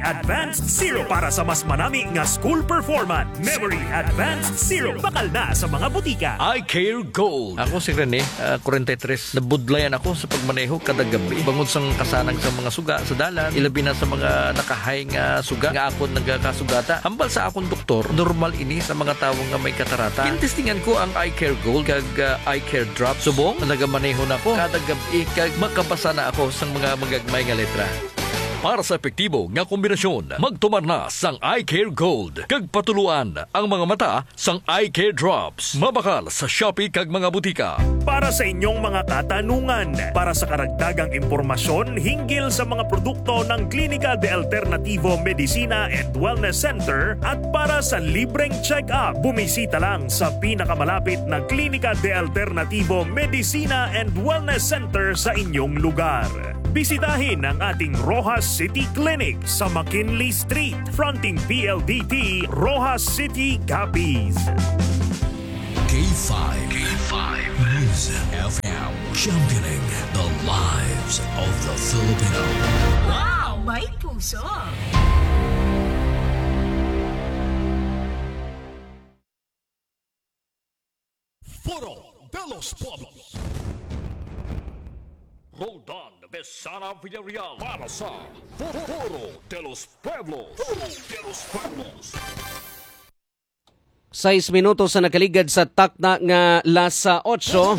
Advanced Zero para sa mas manami nga school performance. Memory Advanced Zero bakal na sa mga butika. I Care Gold. Ako si Rene, 43. Nabudlayan ako sa pagmaneho kada gabi. Bangod sang kasanang sa mga suga sa dalan, ilabi na sa mga nakahay nga suga nga ako nagkasugata. Hambal sa akong doktor, normal ini sa mga tawong nga may katarata. Intestingan ko ang I Care Gold kag I Care Drop. Subong nagamaneho na ako kada gabi kag makabasa na ako sang mga magagmay nga letra. Para sa epektibo nga kombinasyon, magtumar na sang I Care Gold. Kag patuluan ang mga mata sang I Care Drops. Mabakal sa Shopee kag mga butika. Para sa inyong mga katanungan, para sa karagdagang impormasyon hinggil sa mga produkto ng Clínica de Alternativo Medicina and Wellness Center at para sa libreng check-up, bumisita lang sa pinakamalapit na Clínica de Alternativo Medicina and Wellness Center sa inyong lugar. Bisitahin ang ating Rojas City Clinic sa McKinley Street, fronting PLDT, Rojas City, Capiz. K5 News FM, championing the lives of the Filipino. Wow, may puso! Foro de los Pueblos. Roldan Besana Villarreal para sa Foro de los Pueblos. Foro de los Pueblos. 6 minutos na nakaligad sa takna nga lasa 8.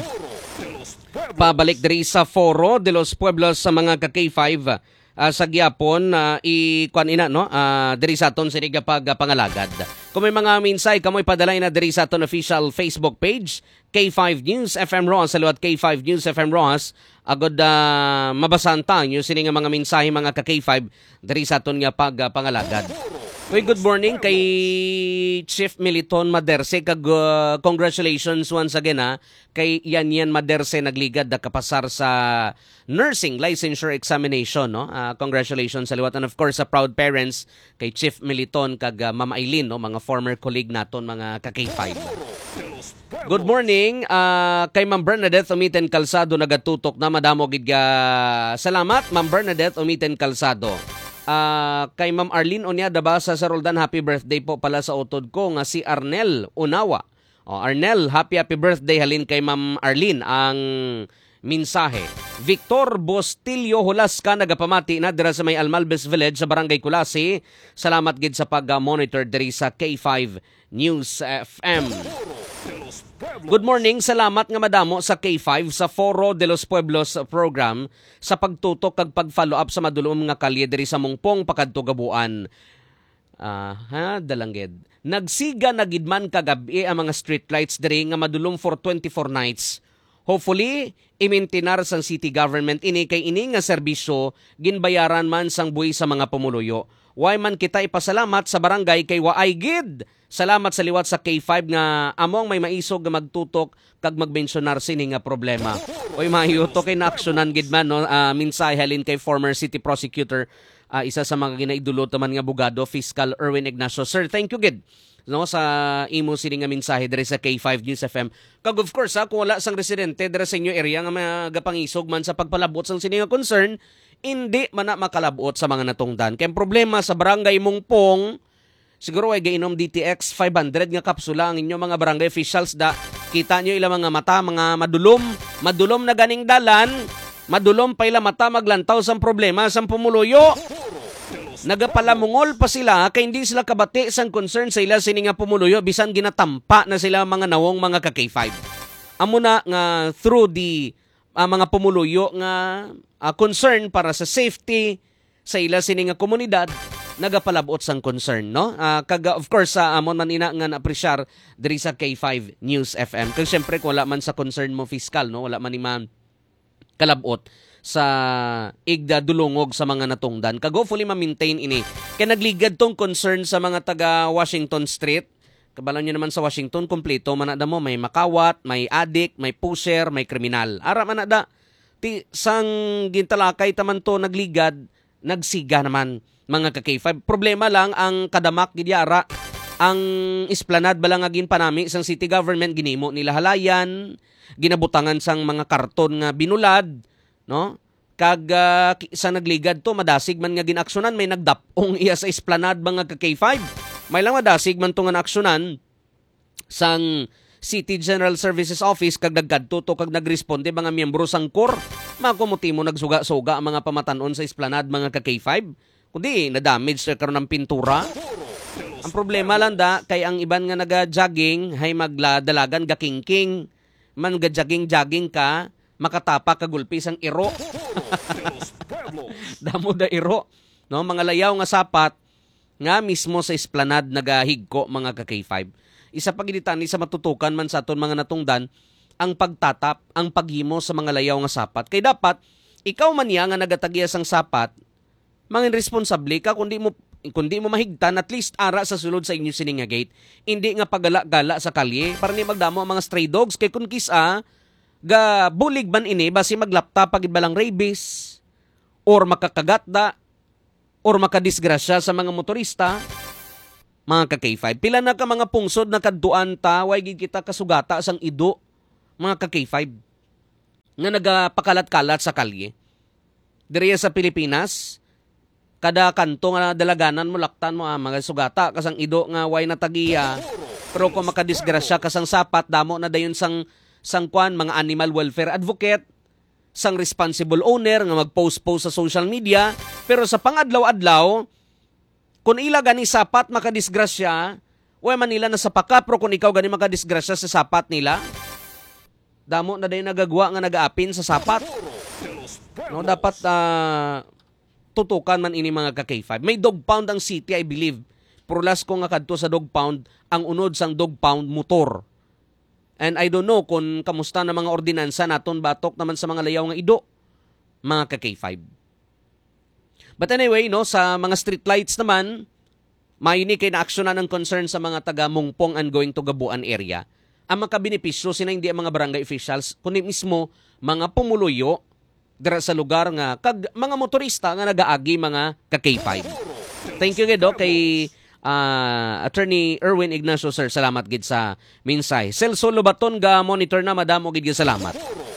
Pabalik diri sa Foro de los Pueblos sa mga ka-K5 sa gyapon ikuan ina no diri sa aton sini pag pangalagad. Kung may mga minsay kamoy padalay na diri sa aton official Facebook page K5 News FM Rojas saluat K5 News FM Rojas agod mabasahan ta nyo sini nga mga mensahe mga ka-K5 diri sa aton nga pag pangalagad. Good morning kay Chief Militon Maderse kag congratulations once again kay Yan Maderse nagligad na kapasar sa nursing licensure examination no. Congratulations sa liwat and of course sa proud parents kay Chief Militon kag Ma'am Aileen no mga former colleague naton mga ka-K5. Good morning kay Ma'am Bernadette Umiten Calzado nagatutok na madamo gid salamat Ma'am Bernadette Umiten Calzado. Kay Ma'am Arlene Onyada Basa sa Roldan, happy birthday po pala sa utod ko nga si Arnel Unawa. Arnel, happy birthday halin kay Ma'am Arlene ang mensahe. Victor Bostillo Hulasca nagapamati na dira sa may Almalbes Village sa Barangay Kulasi. Salamat gid sa pag-monitor diri sa K5 News FM. Good morning, salamat nga madamo sa K5 sa Foro de los Pueblos program sa pagtutok kag pag-follow up sa madulom nga kalye diri sa Mungpong pakadto Gabuan. Dalangged. Nagsiga na gidman kagabi ang mga street lights diri nga madulom for 24 nights. Hopefully, imintinar sang city government ini kay ini nga serbisyo ginbayaran man sang buhi sa mga pumuluyo. Why man kita ipasalamat sa barangay kay waay gid. Salamat sa liwat sa K5 nga among may maisog nga magtutok kag magmensionar sini nga problema. Oy mahiyuto kay naaksyonan gid man no mensahe halin kay former city prosecutor isa sa mga ginaidulot man nga abogado Fiscal Erwin Ignacio. Sir, thank you gid no sa imo sini nga mensahe diri sa K5 News FM. Kag of course kung wala sang residente diri sa inyo area nga magapangisog man sa pagpalabot sang sini nga concern, hindi man na makalabot sa mga natungdan. Kay problema sa barangay Mungpong siguro ay gainom DTX 500 nga kapsula ang inyo mga barangay officials da. Kita nyo ilang mga mata, mga madulom na ganing dalan, madulom pa ila mata maglantaw sang problema sang pumuluyo. Nagapalamungol pa sila kay hindi sila kabati sang concern sa ila sini nga pumuluyo bisan ginatampa na sila mga nawong mga ka-K5. Amo na nga through the mga pumuluyo nga concern para sa safety sa ila sini nga komunidad nagapalabot sang concern no kaga of course amon man ina nga na-appreciate diri sa K5 News FM kay syempre kung wala man sa concern mo fiscal no wala man ni man kalabot sa igda dulungog sa mga natungdan kag hopefully ma-maintain ini kay nagligad tong concern sa mga taga Washington Street. Kabalan nyo naman sa Washington kompleto man na mo may makawat, may addict, may pusher, may kriminal. Ara man na sang gintalakay taman to nagligad nagsiga naman mga ka-K5. Problema lang ang kadamak gidyara ang esplanade balangagin panami sang city government ginimo nila halayan, ginabutangan sang mga karton nga binulad, no? kag sa nagligad to madasig man nga ginaksyonan may nagdapong iya sa esplanade mga ka K5. May lang madasig man to nga naaksyonan sang City General Services Office kag nagkadto to kag nagresponde mga miyembro sang KOR. Makumuti mo nagsuga-suga ang mga pamatanon sa esplanade mga ka K5. Kundi na-damage sa karon ng pintura. Ang problema lang kay ang iban nga naga-jogging hay magladalagan gakingking man ga-jogging ka makatapa ka gulpi sang iro. Damo da iro, no? Mga layaw nga sapat nga mismo sa esplanade nagahigko mga ka K5. Isa pa giditan ni sa matutukan man sa aton mga natungdan ang pagtatap, ang paghimo sa mga layaw nga sapat. Kay dapat ikaw man ya nga nagatagya sang sapat, mangin responsable ka kundi mo mahigtan at least ara sa sulod sa inyo sining nga gate. Hindi nga pagala-gala sa kalye para ni magdamo ang mga stray dogs kay kun kisa ga bulig man ini basi maglapta pag ibalang rabies or makakagat da or makadisgrasya sa mga motorista. Mga ka K5, pila na ka mga pungsod na kadtuan ta way gid kita kasugata sang ido mga ka K5 nga nagapakalat-kalat sa kalye. Diri sa Pilipinas, kada kanto nga dalaganan mo laktan mo mga sugata kasang ido nga way natagiya. Pero kung makadisgrasya kasang sapat damo na dayon sang kwan mga animal welfare advocate, sang responsible owner nga mag-post sa social media, pero sa pangadlaw-adlaw kung ila gani sapat makadisgrasya, way manila na sa paka, pero kung ikaw gani makadisgrasya sa sapat nila, damo na dayon nagagwa nga nagaapin sa sapat. No, dapat tutukan man ini mga ka K5. May dog pound ang city, I believe. Pero last ko nga kadto sa dog pound, ang unod sang dog pound motor. And I don't know kung kamusta na mga ordinansa naton batok naman sa mga layaw nga ido, mga ka K5. But anyway, no, sa mga street lights naman, mayuni kay naaksyonan ng concern sa mga taga Mungpong and going to Gabuan area. Ang makabenepisyo sina hindi ang mga barangay officials, kundi mismo mga pumuluyo dira sa lugar nga kag mga motorista nga nagaagi mga ka K5. Thank you gid kay Attorney Erwin Ignacio, sir. Salamat gid sa minsay. Celso Lobaton ga monitor na madamo gid salamat.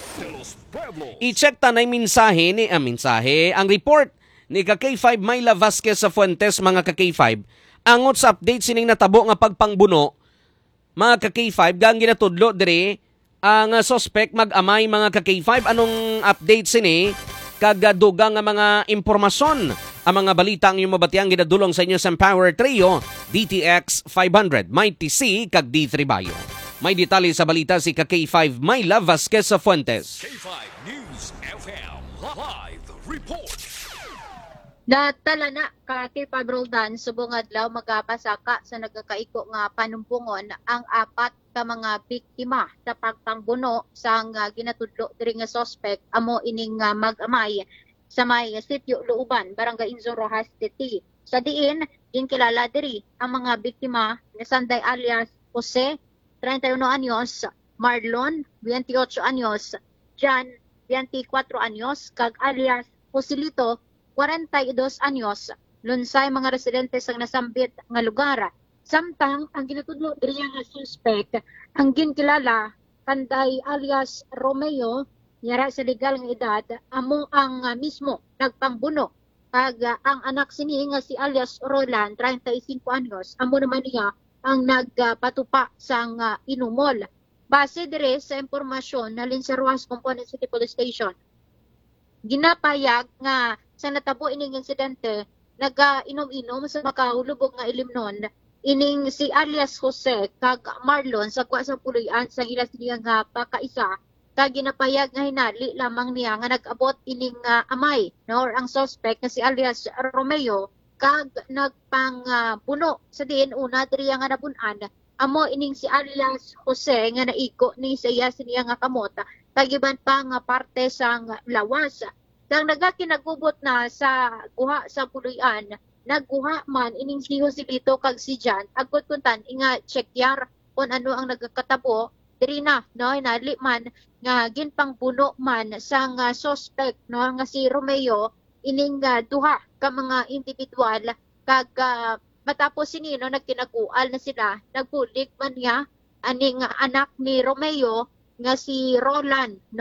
I-check ta na mensahe ang report ni ka K5 Myla Vasquez sa Fuentes mga ka K5. Angot sa update sining natabo nga pagpangbuno mga ka K5 gang ginatudlo dire ang suspect mag-amay mga ka K5. Anong update sini kagadugang nga mga impormasyon ang mga balita ang iyong mabatiang ginadulong sa inyo sa Power Trio DTX 500 may TC kag D3 Bayo. May detalye sa balita si ka K5 Myla Vasquez sa Fuentes. K5 News FM Live Report. Natala na ka K5 Roldan subong adlaw magapasaka sa nagkakaiko nga panumpungon ang apat ka mga biktima sa pagpangbuno sang ginatudlo diri nga suspect amo ining mag-amay sa may sitio Luuban, Barangay Inzo Rojas City. Sa diin ginkilala diri ang mga biktima nga Sanday alias Jose, 31 anyos, Marlon, 28 anyos, Jan, 24 anyos, kag alias Joselito, 42 anyos, lunsay mga residente sang nasambit nga lugar. Samtang ang ginatudlo diri nga suspect ang ginkilala Kanday alias Romeo, yara sa legal nga edad, amo ang mismo nagpangbuno. Kag ang anak sini nga si alias Roland, 35 anyos, amo naman niya ang nagpatupa sang inumol. Base dire sa impormasyon na sa Ruas Component City Police Station, ginapayag nga sa natabo ining insidente, nagainom-inom sa makahulubog nga ilimnon, ining si alias Jose kag Marlon sa kwa sa puloy-an sa ilas niya nga pakaisa, kag ginapayag nga hinali lamang niya nga nag-abot ining amay, no, or ang suspect nga si alias Romeo, kag nagpangbuno sa diin una diri nga nabunan, amo ining si alias Jose nga naiko ni sa iya niya nga kamot, kag iban pa nga parte sang lawas. Kang nagakinagubot na sa guha sa puloy-an, nagguha man ining si Joselito kag si Jan, agkot kuntan inga chekyar kung ano ang nagkatabo, diri na, no, inali man nga ginpangbuno man sang suspect, no, nga si Romeo, ining duha ka mga individual, kag matapos sinino nagkinagual na sila, nagbulig man niya aning anak ni Romeo nga si Roland, no,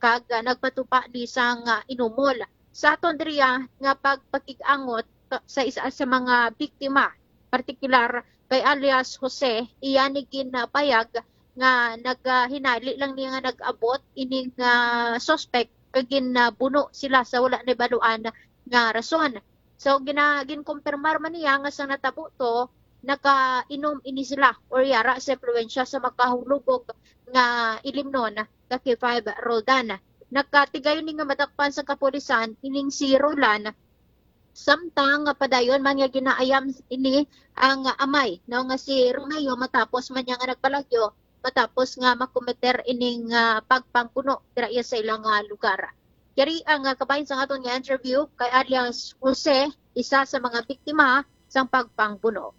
kag nagpatupa di sang inumol. Sa aton diriya nga pagpakig-angot sa isa sa mga biktima, partikular kay alias Jose, iya ni ginapayag nga naghinali lang niya nga nag-abot ining suspect kag ginbuno sila sa wala na baluan nga rason. So ginkumpirmar man niya nga sa natabo to nakainom ini sila or yara sa impluwensya sa makahulugog nga ilimnon ka K5 Roldan. Nakatigayon ni nga matakpan sa kapulisan ining si Roland samtang padayon man nga ginaayam ini ang amay no nga si Romeo matapos man niya nga nagpalagyo matapos nga makometer ining pagpangpuno dira sa ilang lugar. Kari ang kabahin sa aton nga interview kay alias Jose, isa sa mga biktima sang pagpangpuno.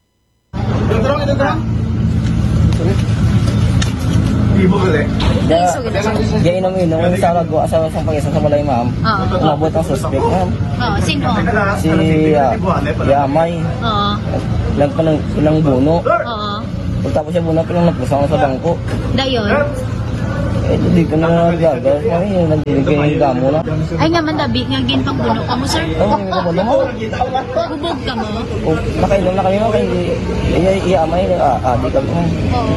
Diyan inumin nung sa lago asawa sa pag-isa sa balay ma'am. Umabot ang suspect ma'am. Sino? Si Yamay. Lang pa ng ilang buno. Pagtapos siya buno pinang nagpusang sa bangko. Dayon? Hindi ko na nagagal. Kami nagdilig kayo yung gamo na. Ay nga man dabi, nga ginpagbuno ka mo, sir? Oo, hindi ko buno mo. Hubog ka mo? Nakainom na kayo kay Yamay. Di ka mo.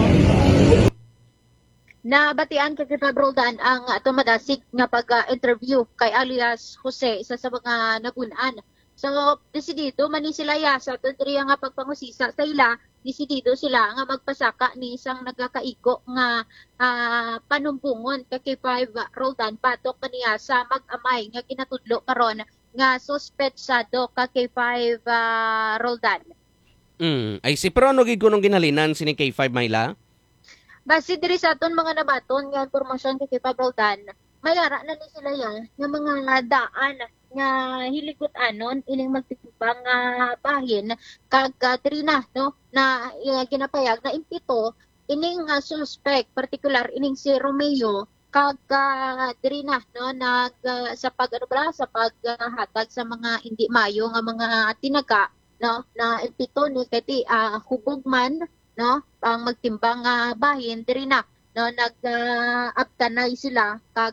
Nabatian kay K5 Roldan ang tumadasig nga pag-interview kay alias Jose, isa sa mga nagunan. So, desidido man ni sila sa tundriya nga pagpangusisa sa ila, desidido sila nga magpasaka ni isang nagkakaiko nga panumbungon kay K5 Roldan patok kaniya sa mag-amay nga kinatudlo karon nga suspetsado kay K5 Roldan. Ay si pero ano gid kunong ginhalinan sini K5 Myla? Basi diri sa aton mga nabaton nga impormasyon kay K5 Roldan, mayara na ni sila nga mga daan nga hiligot anon ining magtitubang bahin kag diri na no na ginapayag na impito ining suspect partikular ining si Romeo kag diri na no nag sa sa paghatag sa mga hindi mayo nga mga tinaga no na impito ni kay hubog man no ang magtimbang bahin diri na no nag-abtanay sila kag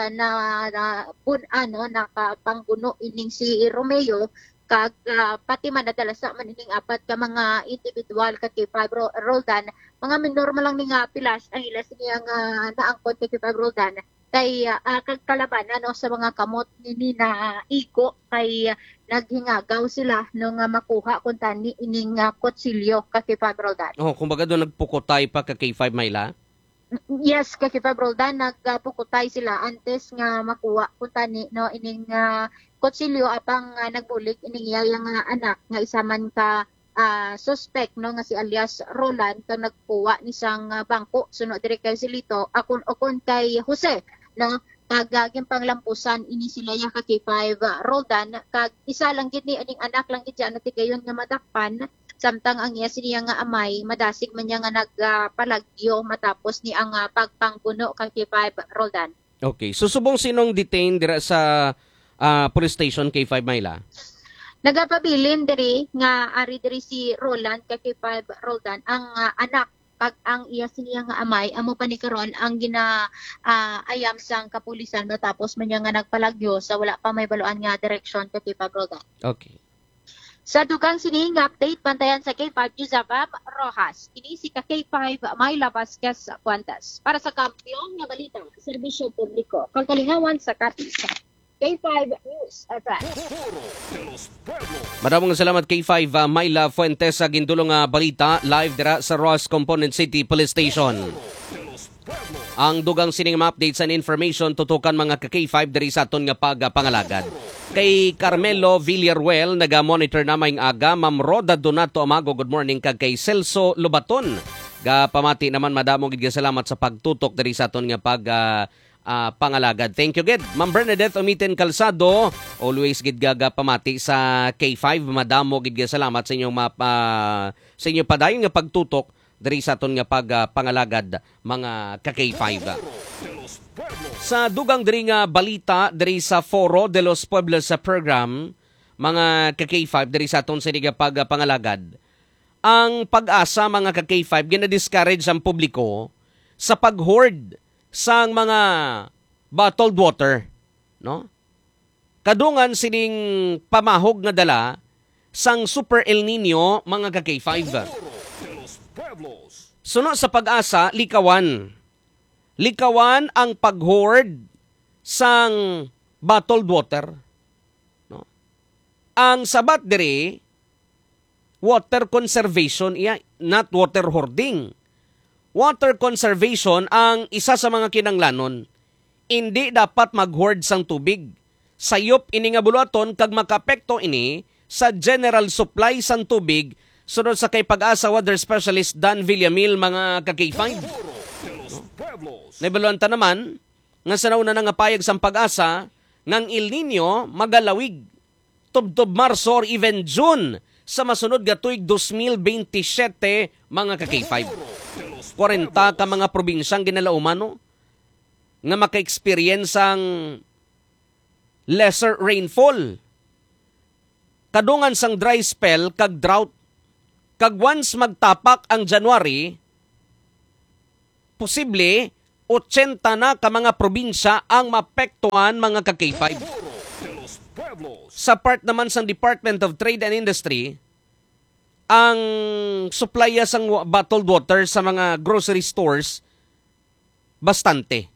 nakapangguno ining si Romeo kag pati man nadalasa man ining apat ka mga individual kag K5 Roldan mga minor lang ni nga pilas ang ilas niya nga naangkot kay K5 Roldan kay kag kalabanan no sa mga kamot nini na iko kay naghingagaw sila no nga makuha kun tani ining kutsilyo kag K5 Roldan. Kumbaga do nagpukutay pa kay K5 Myla. Yes, kay K5 Roldan nagpukutay sila antes nga makuha kun tani no ining kutsilyo apang nagbulik ining iyang anak nga isa man ka suspect no nga si alias Roland kang nagkuha ni sang bangko sunod diri kay Silito akon kay Jose no kag panglampusan ini sila ya ka K5 Roldan kag isa lang gid ni aning anak lang gid siya natigayon nga madakpan samtang ang iya siniya nga amay madasig man niya nga nagpalagyo matapos ni ang pagpangpuno kay K5 Roldan. Okay, susubong sinong detain dira sa police station K5 Myla? Nagapabilin diri nga ari diri si Roland kay K5 Roldan ang anak pag ang iya siniya nga amay amo pa ni karon ang ayam sang kapulisan matapos man niya nga nagpalagyo sa wala pa may baluan nga direksyon kay K5 Roldan. Okay. Sa dugang sining update pantayan sa K5 Juzabam Rojas. Ini si K5 Myla Vasquez Cuantas. Para sa kampiyon nga balita, serbisyo publiko, kagkalingawan sa Kapisa. K5 News FM. Maraming salamat K5 Myla Fuentes sa gindulong balita live dira sa Ross Component City Police Station. Ang dugang sining update sa information tutukan mga ka-K5 diri sa aton nga pagpangalagad. Kay Carmelo Villaruel naga-monitor na maing aga, Ma'am Roda Donato Amago, good morning kag kay Celso Lubaton. Pamati naman madamo gid salamat sa pagtutok diri sa aton nga pangalagad. Thank you gid. Ma'am Bernadette Umiten Calzado, always gid pamati sa K5, madamo gid salamat sa inyong sa inyo padayon nga pagtutok diri sa aton nga pangalagad mga ka-K5. Sa dugang diri nga balita diri sa Foro de los Pueblos sa program mga ka-K5 diri sa aton siniga pangalagad. Ang pag-asa mga ka-K5 gina-discourage ang publiko sa pag-hoard sang mga bottled water, no? Kadungan sining pamahog nga dala sang Super El Nino mga ka-K5. Suno sa Pag-asa, likawan. Likawan ang pag-hoard sang bottled water. No? Ang sabat diri, water conservation, not water hoarding. Water conservation ang isa sa mga kinanglanon. Hindi dapat mag-hoard sang tubig. Sayop ini nga buluaton kag makapekto ini sa general supply sang tubig sunod sa kay Pag-asa Weather Specialist Dan Villamil mga ka-K5. Naibaluan ta naman nga sa nauna nga payag sang Pag-asa ng El Nino magalawig tubtob Marso or even June sa masunod nga tuig 2027 mga ka-K5. 40 ka mga probinsyang ginalauman no? Nga maka-experience ang lesser rainfall. Kadungan sang dry spell kag drought. Kag once magtapak ang January, posible 80 na ka mga probinsya ang mapektuhan mga ka-K5. Sa part naman sang Department of Trade and Industry, ang supply sang bottled water sa mga grocery stores bastante.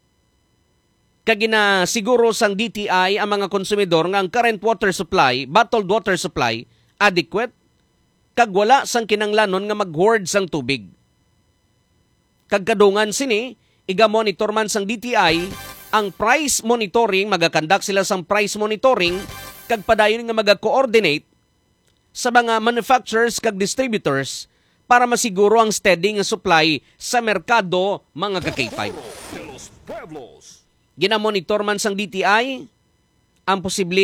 Kagina siguro sang DTI ang mga konsumidor nga ang current water supply, bottled water supply, adequate, kag wala sang kinanglanon nga mag-hoard sang tubig. Kagkadungan sini, iga-monitor man sang DTI ang price monitoring, magakandak sila sang price monitoring, kag padayon nga mag-coordinate sa mga manufacturers kag distributors para masiguro ang steady nga supply sa merkado mga ka-K5. Ginamonitor man sang DTI ang posible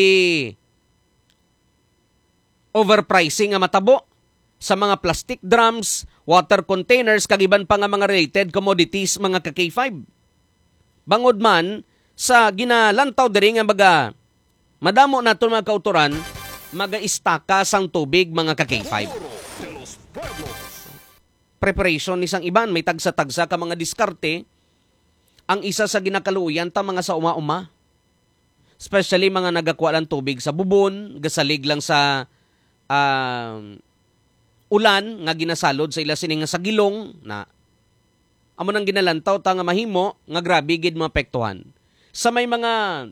overpricing nga matabo sa mga plastic drums, water containers, kag iban pa nga mga related commodities mga ka-K5. Bangod man sa ginalantaw diri nga madamo naton mga kautoran maga-istaka sang tubig mga ka-K5. Preparation ni sang iban may tagsa-tagsa ka mga diskarte. Ang isa sa ginakaluyan ta mga sa uma-uma. Especially mga nagakuha lang tubig sa bubon, gasalig lang sa ulan nga ginasalod sa ila sining nga sa gilong na amo nang ginalantaw ta nga mahimo nga grabe gid maapektuhan. Sa may mga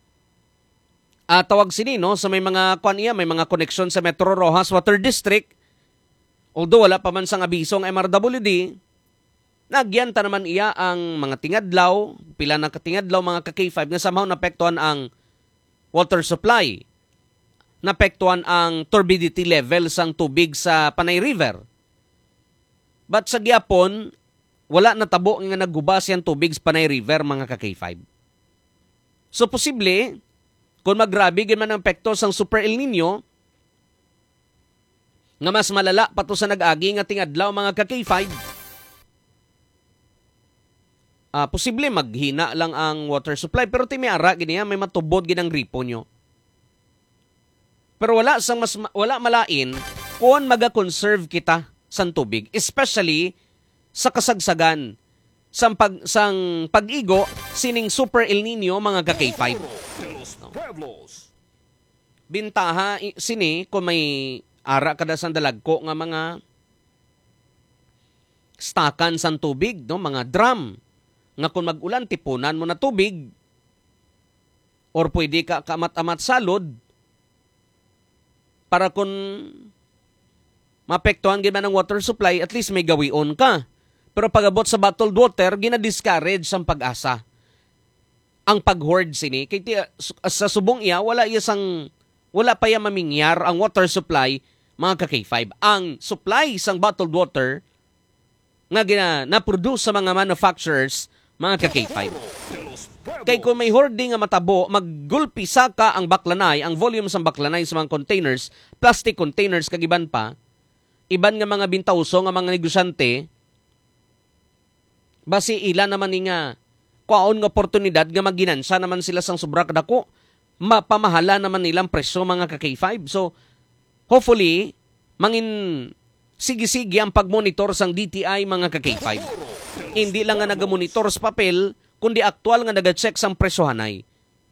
tawag sini no, sa may mga may mga connection sa Metro Rojas Water District. Although wala pa man sang abiso ang MRWD, nagyanta naman iya ang mga tingadlaw, pila na katingadlaw mga ka-K5 nga somehow napektuhan ang water supply. Napektuhan ang turbidity level sang tubig sa Panay River. But sa gyapon, wala natabo nga naggubas yang tubig sa Panay River mga ka-K5. So posible, kung magrabe man ang epekto sang Super El Nino, nga mas malala pa to sa nag-agi nga tingadlaw mga ka-K5, posible maghina lang ang water supply pero timiara giniya may matubod ginang gripo nyo. Pero wala malain kung maga-conserve kita sang tubig, especially sa kasagsagan sang pag-igo sining Super El Nino mga ka-K5. Bintaha sini kung may ara kada sang dalagko nga mga stakan sang tubig, no, mga drum nga kung mag-ulan, tipunan mo na tubig or pwede ka kamat-amat salod para kung mapektuhan gina ng water supply, at least may gawion ka. Pero pag-abot sa bottled water, gina-discourage ang Pag-asa. Ang pag-hoard sini, kaya sa subong iya, wala pa iya mamingyar ang water supply, mga ka-K5. Ang supply sang bottled water nga na-produce sa mga manufacturers, mga ka-K5. Kay kung may hoarding nga matabo, maggulpi saka ang baklanay, ang volume sa baklanay sa mga containers, plastic containers, kagiban pa, iban nga mga bintauso nga mga negosyante, basi ila naman nga kwaon nga oportunidad nga magginansya naman sila sang sobra kadako, mapamahala naman nilang presyo mga ka-K5. So, hopefully, mangin sige-sige ang pag-monitor sang DTI mga ka-K5. Hindi lang nga nag-monitor sa papel, kundi aktual nga naga-check sang presyohanay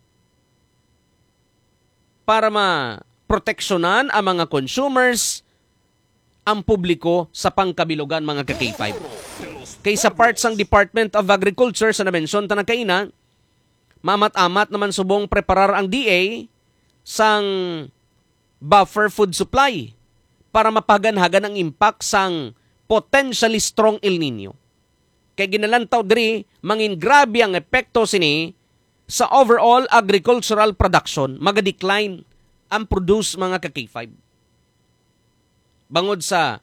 para ma-proteksyonan ang mga consumers, ang publiko sa pangkabilugan mga ka-K5. Kay sa part sang Department of Agriculture sa na-mention ta na kaina, mamat-amat naman subong preparar ang DA sang buffer food supply para mapaganhagan ang impact sang potentially strong El Nino. Kay ginalantaw diri mangin grabe ang epekto sini sa overall agricultural production, maga-decline ang produce mga ka-K5. Bangod sa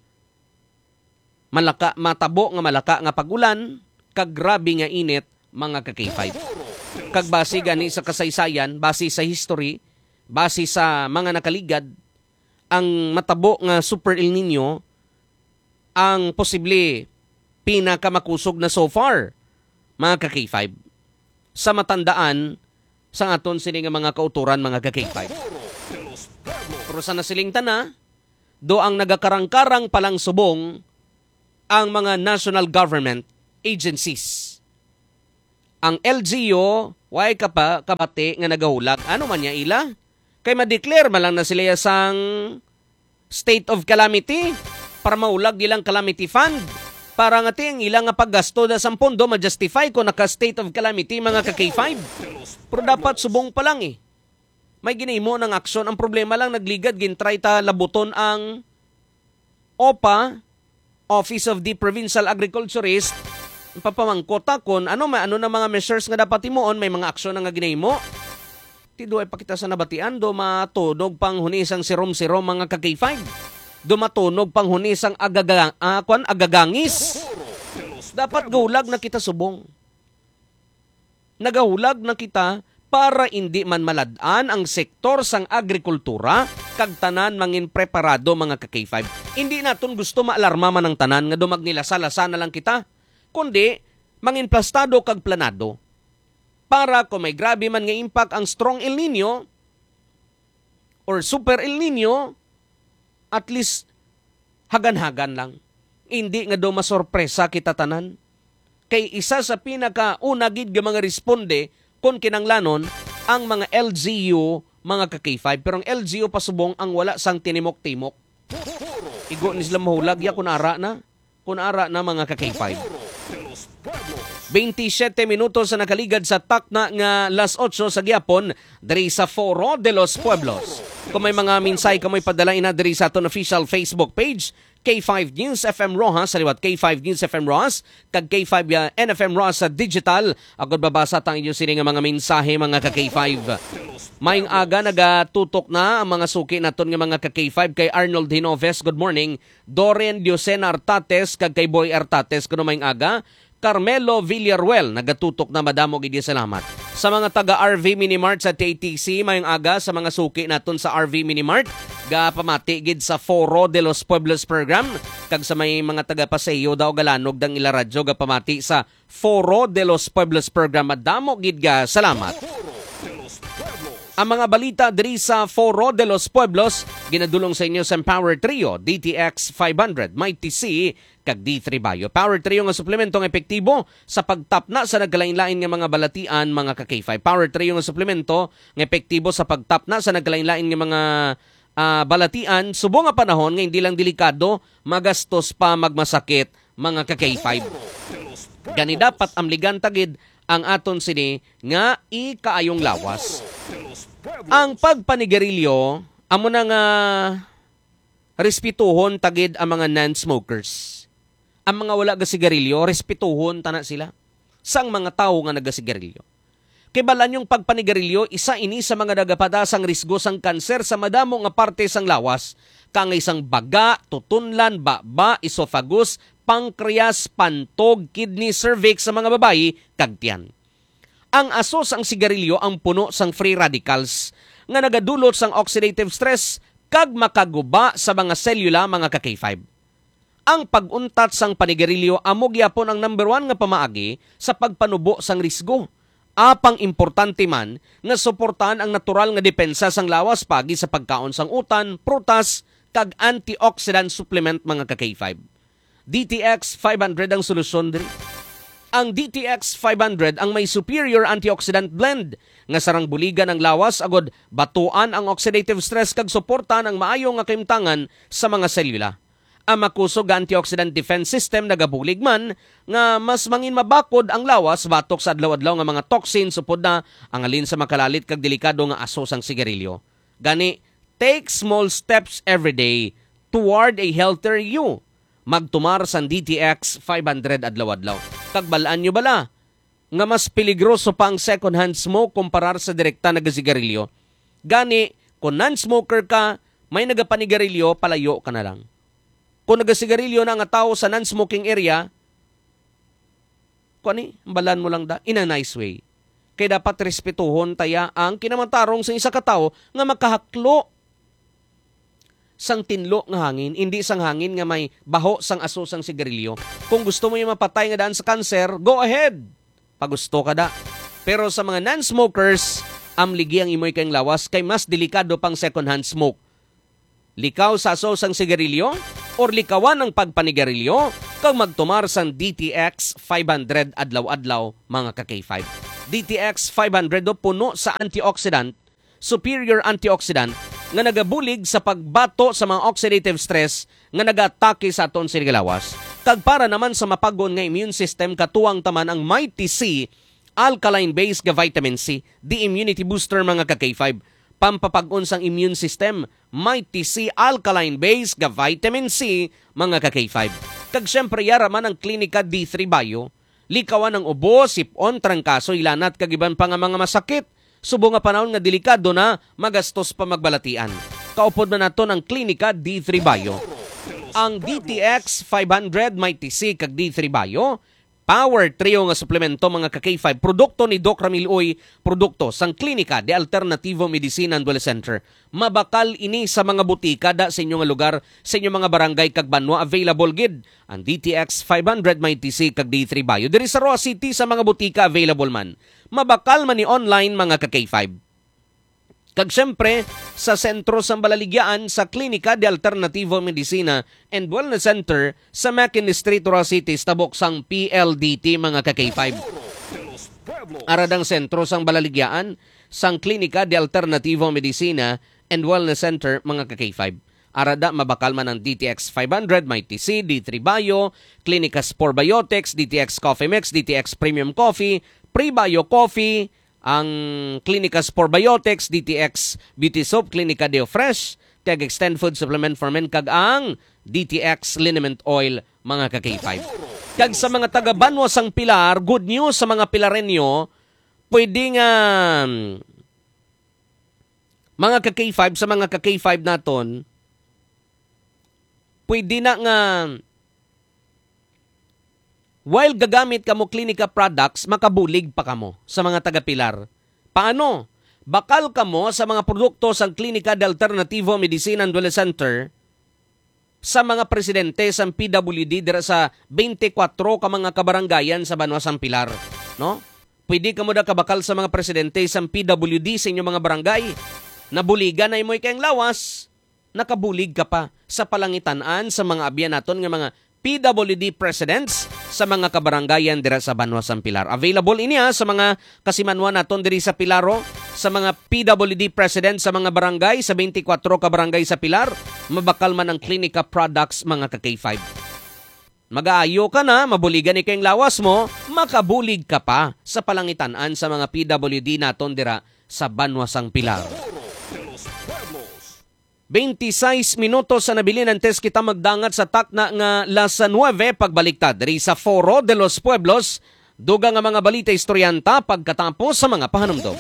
matabo nga malaka nga pagulan, kag grabe nga init mga ka-K5. Kag base gani sa kasaysayan, base sa history, base sa mga nakaligad, ang matabo nga Super El Nino ang posible pinakamakusog na so far mga ka-K5. Sa matandaan sa aton sini nga mga kauturan mga ka-K5. Pero sa nasiling tana, do ang nagakarang-karang palang subong ang mga national government agencies. Ang LGU, way kapati nga nagahulag. Ano man niya ila? Kay ma-declare malang na sila sang state of calamity para maulag nilang calamity fund. Para nga ting ilang nga paggasto na sa pondo ma-justify ko naka-state of calamity mga ka-K5. Pero dapat subong pa lang eh. May ginimo ng aksyon. Ang problema lang nagligad, gintry ta labuton ang OPA, Office of the Provincial Agriculturist, papamangkota kon ano na mga measures nga dapat imoon, may mga aksyon nga ginimo. Tido ay pakita sa nabatian, do matudog pang hunisang sirom-sirom mga ka-K5. Dumatunog pang hunisang agagangis. Dapat gaulag na kita subong. Nagahulag na kita para hindi man maladaan ang sektor sang agrikultura kag tanan mangin preparado mga ka-K5. Hindi naton gusto maalarma man ang tanan nga dumag nila lasa na lang kita, kundi mangin plastado kag planado. Para kung may grabe man nga impact ang strong El Nino or super El Nino, at least hagan-hagan lang. Hindi nga daw masorpresa kita tanan. Kay isa sa pinakauna gid nga mga responde kung kinanglanon ang mga LGU mga ka-K5. Pero ang LGU pasubong ang wala sang tinimok-timok. Igo ni sila mahulag ya kung ara na mga ka-K5. 27 minutos sa nakaligad sa takna nga las 8 sa gyapon diri sa Foro de los Pueblos. Kung may mga minsay kamoy padalain na diri sa aton official Facebook page, K5 News FM Rojas, sa liwat K5 News FM Rojas, kag K5 NFM Rojas sa digital. Agad babasa tang inyo sini nga mga mensahe mga ka-K5. Mayong aga nagatutok na ang mga suki naton nga mga ka-K5 kay Arnold Hinoves, good morning. Dorian Diosena Artates kag kay Boy Artates kuno mayong aga. Carmelo Villaruel, nagatutok na madamo gid salamat. Sa mga taga RV Minimart sa TTC, mayong aga sa mga suki naton sa RV Minimart, gapamati gid sa Foro de los Pueblos program, kag sa may mga taga Paseo daw galanog dang ila radyo gapamati sa Foro de los Pueblos program, madamo gid ga salamat. Ang mga balita diri sa Foro de los Pueblos ginadulong sa inyo sa Power Trio, DTX 500, Mighty C, kag D3 Bio. Power Trio nga suplementong epektibo sa pagtapna sa nagkalain-lain nga mga balatian mga ka-K5. Power Trio nga suplemento nga epektibo sa pagtapna sa nagkalain-lain nga mga balatian subong nga panahon nga hindi lang delikado, magastos pa, magmasakit mga ka-K5. Gani dapat amligan tagid ang aton sini nga ikaayong lawas. Ang pagpanigarilyo, amo na nga respetuhon tagid ang mga non-smokers. Ang mga wala ga sigarilyo, respetuhon tana sila sang mga tao nga nagasigarilyo. Kay balan yung pagpanigarilyo, isa ini sa mga nagapadasang risgo sang kanser sa madamo nga parte sang lawas, kang isang baga, tutunlan, baba, esophagus, pancreas, pantog, kidney, cervix sa mga babayi, kag tiyan. Ang aso sang sigarilyo ang puno sang free radicals nga nagadulot sang oxidative stress kag makaguba sa mga selula mga ka-K5. Ang pag-untat sang panigarilyo amo gyapon ang number 1 nga pamaagi sa pagpanubo sang risgo. Apang importante man nga suportahan ang natural nga depensa sang lawas pagi sa pagkaon sang utan, prutas kag antioxidant supplement mga ka-K5. DTX 500 ang solusyon diri. Ang DTX 500 ang may superior antioxidant blend nga sarang buligan ang lawas agod batuan ang oxidative stress kag suporta ng maayo nga kahimtangan sa mga selula. Ang makusog antioxidant defense system nagabulig man nga mas mangin mabakod ang lawas batok sa adlaw-adlaw nga mga toxin supod na ang alin sa makalalit kag delikado nga aso sang sigarilyo. Gani, take small steps every day toward a healthier you. Magtumar sa DTX 500 adlaw-adlaw. Kagbalaan nyo bala nga mas peligroso pa ang second-hand smoke kumparar sa direkta na sigarilyo. Gani, kung non-smoker ka, may nagapanigarilyo, palayo ka na lang. Kung nagasigarilyo na nga tao sa non-smoking area, balaan mo lang in a nice way. Kaya dapat respetuhon taya ang kinamantarong sa isa ka tao nga makahaklo sang tinlo nga hangin, hindi sang hangin nga may baho sang aso sang sigarilyo. Kung gusto mo yung mapatay nga daan sa cancer, go ahead. Pagusto ka da. Pero sa mga non-smokers, amligi ang imoy kayong lawas kay mas delikado pang second-hand smoke. Likaw sa aso sang sigarilyo or likawan ang pagpanigarilyo kag magtumar sang DTX 500 adlaw-adlaw mga ka-K5. DTX 500 puno sa antioxidant, superior antioxidant nga nagabulig sa pagbato sa mga oxidative stress nga nagatake sa aton sinilawas. Kag para naman sa mapagon nga immune system katuwang taman ang Mighty C alkaline-based nga vitamin C, the immunity booster mga ka-K5. Pampapag-on sang immune system, Mighty C alkaline-based nga vitamin C mga ka-K5. Kag syempre yaraman ang Klinika D3 Bio, likawan ng ubo, sipon, trangkaso, ilanat kag iban pa nga mga masakit. Subo nga panahon nga delikado na magastos pa magbalatian. Kaupod man nato ng Klinika D3 Bio. Ang DTX 500 Mighty C kag D3 Bio, power trio nga suplemento mga ka-K5, produkto ni Doc Ramil Uy, produkto sang Klinika de Alternativo Medicina and Wellness Center. Mabakal ini sa mga butika da sa inyong lugar, sa inyong mga barangay kag banwa, available gid ang DTX 500 Mighty C kag D3 Bio. Diri sa Roa City sa mga butika available man. Mabakal man ni online mga ka-K5. Kag syempre, sa sentro sa Balaligyaan sa Klinika de Alternativo Medicina and Wellness Center sa McKinley Street, Roa City, tabok sang PLDT mga ka-K5. Aradang sentro sang Balaligyaan sang Klinika de Alternativo Medicina and Wellness Center mga ka-K5. Arada mabakal man ang DTX 500, Mighty C, D3 Bio, Klinika Spore Biotics, DTX Coffee Mix, DTX Premium Coffee, Pre-Bio Coffee, ang Klinika Spore Biotics, DTX Beauty Soap, Klinika Deo Fresh, Tag Extend Food Supplement for Men, kag ang DTX Liniment Oil, mga ka-K5. Kag sa mga taga-Banwa sang Pilar, good news sa mga Pilarenyo, pwede nga mga ka-K5, sa mga ka-K5 naton, pwede na nga while gagamit kamo Klinika products, makabulig pa kamo sa mga taga-Pilar. Paano? Bakal kamo sa mga produkto sa Klinika de Alternativo Medicina and Wellness Center sa mga presidente sa PWD dira sa 24 ka mga kabarangayan sa Banwa sang Pilar. No? Pwede kamo da kabakal sa mga presidente sa PWD sa inyong mga barangay. Nabuligan na imoy kayong lawas, nakabulig ka pa sa palangitan-an sa mga abyan naton nga mga PWD presidents sa mga kabarangayan dira sa Banwa sang Pilar. Available iniya sa mga kasimanwa naton diri sa Pilaro, sa mga PWD presidents sa mga barangay, sa 24 ka barangay sa Pilar, mabakal man ang Klinika products mga ka-K5. Mag-aayo ka na, mabuligan ni kayong lawas mo, makabulig ka pa sa palangitan-an sa mga PWD naton dira sa Banwa sang Pilar. 26 minutos sa nabilin antes kita magdangat sa takna nga las 9 pagbaliktad diri sa Foro de los Pueblos, dugang nga mga balita istoryanta pagkatapos sa mga pahanumdom.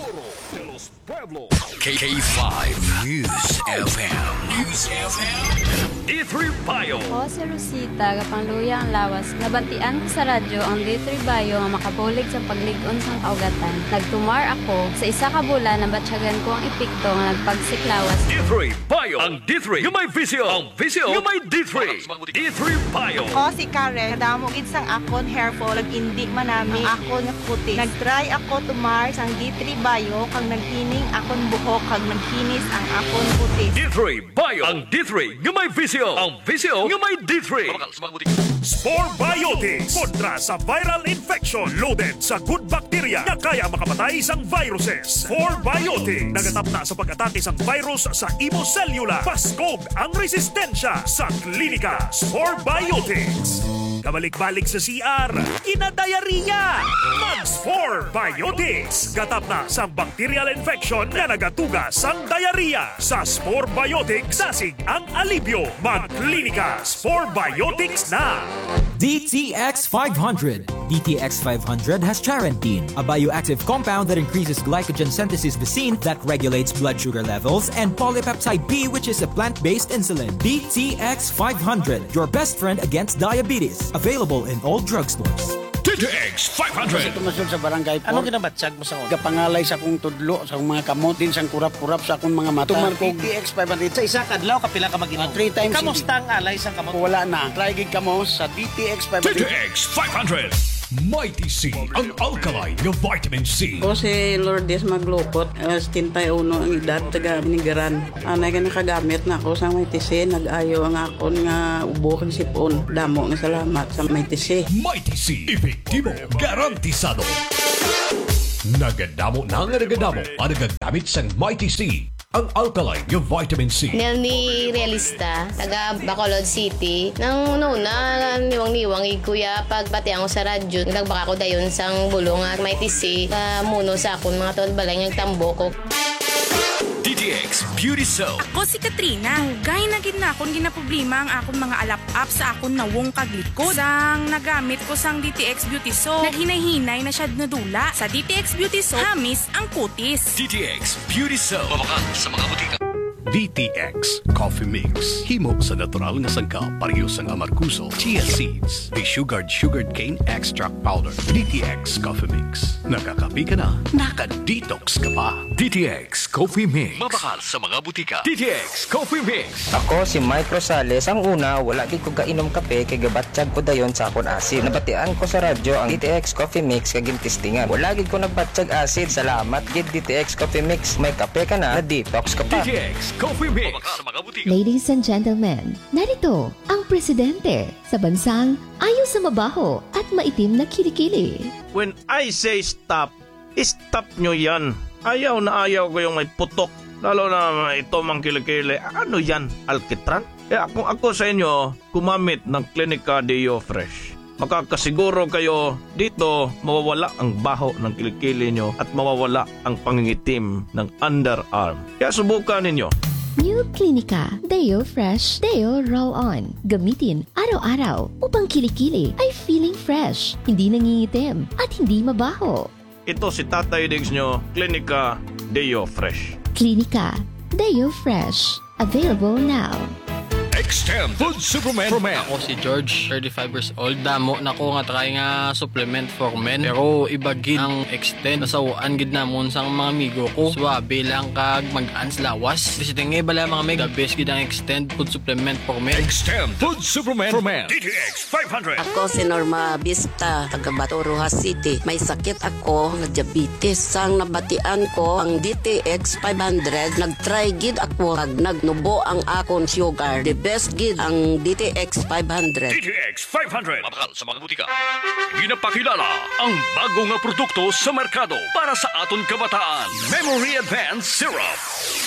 K5 News FM. News FM. D3 Bio. Ako si Rosita, kapangluya ang lawas. Nabantian ko sa radyo ang D3 Bio nga makabulig sa pagligon sang kaugatan. Nagtumar ako sa isa ka bulan na batsyagan ko ang epekto nga nagpagsiklawas. D3 Bio. Ang D3 yung may visyo. Ang visyo yung may D3. D3 Bio. Ako si Karen, kadamog sang akon hair fall, nag-indi manami akon nga kutis. Nag-try ako tumar sang D3 Bio, kang naghining akon buhok, kang nagkinis ang akon kutis. D3 Bio. Ang D3 yung may visyo. ang visio nga may D3. Mabakal sa mga butika. Spore Biotics kontra sa viral infection loaded sa good bacteria na kaya makapatay sang viruses. Spore Biotics nagatap na sa pag-atake sang virus sa imo cellula. Paskog ang resistensya sa klinika. Spore Biotics. Kabalik-balik sa CR, kinadayariya. Mag-Spore Biotics. Gatap na sa bacterial infection na nagatuga sang diarrhea. Sa Spore Biotics, dasig ang alibyo. Mag-klinika. Spore Biotics na. DTX 500. DTX 500 has charantine, a bioactive compound that increases glycogen synthesis vacine that regulates blood sugar levels, and polypeptide B, which is a plant-based insulin. DTX 500, your best friend against diabetes. Available in all drugstores. DTX 500. Tumasod sa barangay po. Ano ginabatsag mo sa Kapangalay sa akong tudlo, sa akong mga kamot, din sa kurap-kurap sa akong mga mata. Tumarkog DTX 500. Sa isa kadlaw kapila ka mag-inom? 3 times. Kamusta ang alay sa kamot? Wala na. Try gig kamo sa DTX 500. DTX 500. Mighty C, ang alkaline ng vitamin C. Ako si Lourdes Maglupot, 71 ang edad, taga Binigaran. Anay ka nakagamit na ako sa Mighty C, nag-ayo ang akon nga ubo kang sipon. Damo nga salamat sa Mighty C. Mighty C, epektibo, garantisado. Nagadamo ang nagagamit sa Mighty C. Ang alkaline yung vitamin C. Nelny Realista, taga Bacolod City. Nang una, niwang-niwang kuya, pagbati ako sa radyo, nagbaka ko dayon sang bulong at may tisi, muno sa akon mga tawad balay ng tambo ko. DTX Beauty Soap. Ako si Katrina. Gay na gid na akong ginaproblema ang akong mga alap-up sa akong nawong kaglikod. Sang nagamit ko sang DTX Beauty Soap, naghinay-hinay na siya nadula. Sa DTX Beauty Soap, hamis ang kutis. DTX Beauty Soap. Mabakan sa mga butika. DTX Coffee Mix. Himo sa natural na sangkap, parehas ang amarkuso, chia seeds, desugared sugared cane extract powder. DTX Coffee Mix. Nakakapi ka na, naka-detox ka pa. DTX Coffee Mix. Mabakal sa mga butika. DTX Coffee Mix. Ako si Mike Rosales. Ang una, wala gid ko kainom kape kay gabatsyag ko dayon sa akon acid. Nabatian ko sa radyo ang DTX Coffee Mix kay gintistingan. Wala gid ko nagbatsyag acid. Salamat gid DTX Coffee Mix. May kape ka na detox ka pa. DTX Coffee Mix. Ladies and gentlemen, narito ang presidente sa bansang ayaw sa mabaho at maitim na kilikili. When I say stop, stop nyo yan. Ayaw na ayaw ko yung may putok. Lalo na ito mang kilikili. Ano yan? Alkitran? Kung ako sa inyo, kumamit ng Clinica Deo Fresh. Makakasiguro kayo dito mawawala ang baho ng kilikili nyo at mawawala ang pangingitim ng underarm. Kaya subukan ninyo. New Clinica Deo Fresh Deo Roll-On. Gamitin araw-araw upang kilikili ay feeling fresh, hindi nangingitim at hindi mabaho. Ito si Tatay Diggs nyo, Clinica Deo Fresh. Clinica Deo Fresh. Available now. Extend Food Supplement for Men. Ako si George, 35 years old. Damo na ko nga try nga supplement for men. Pero ibagid ang Extend. Nasawaan gid namon sang mga amigo ko. Swabe lang kag mag-ans lawas. Visiting nga bala mga meg. The best gid ang Extend Food Supplement for Men. Extend Food Supplement for Men. DTX 500. Ako si Norma Vista, taga Bato, Rojas City. May sakit ako nga diabetes. Sang nabatian ko ang DTX 500, nag-try gid ako kag nagnubo ang akon sugar. The best gid ang DTX 500. DTX 500. Mabakal sa mga butika. Ginapakilala ang bago nga produkto sa merkado para sa aton kabataan. Memory Advanced Syrup.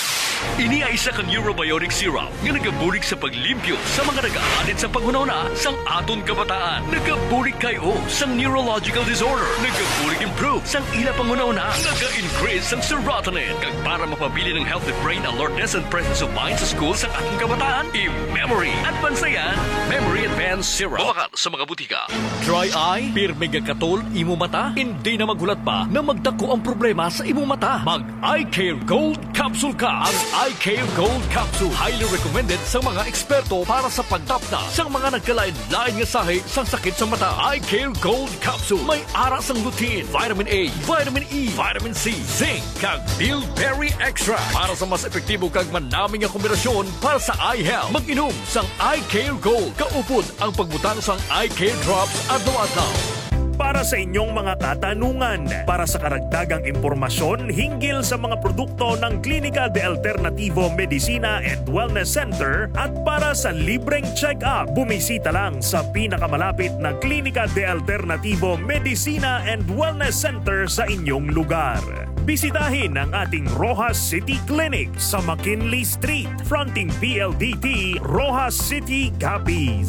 Ini ay isa ka neurobiotic syrup nga nagabulig sa paglimpyo sa mga nag-aalit sa paghunaw-na sang aton kabataan. Nagabulig kayo sang neurological disorder. Nagabulig improve sang ila panghunaw-na. Naga-increase sang serotonin. Kag para mapabili ng healthy brain alertness and presence of mind sa school sang aton kabataan, i-memory at bansayan. Memory Advanced Syrup. Mabakal sa mga butika. Dry eye, pirmi gagkatol, imo mata, hindi na maghulat pa na magdako ang problema sa imo mata. Mag-Eye Care Gold Capsule ka. Ang Eye Care Gold Capsule. Highly recommended sa mga eksperto para sa pagtapna sa mga nagkalain-lain nga sahi sa sakit sa mata. Eye Care Gold Capsule. May aras ang lutein, vitamin A, vitamin E, vitamin C, zinc, kag bilberry extract para sa mas epektibo kag manaming nga kombinasyon para sa eye health. Mag-inom sang Eye Care Gold. Kaupod ang pagbutang sang Eye Care Drops adlaw-adlaw. para sa inyong mga katanungan. Para sa karagdagang impormasyon hinggil sa mga produkto ng Clínica de Alternativo Medicina and Wellness Center at para sa libreng check-up, bumisita lang sa pinakamalapit na Clínica de Alternativo Medicina and Wellness Center sa inyong lugar. Bisitahin ang ating Rojas City Clinic sa McKinley Street, fronting PLDT, Rojas City, Capiz.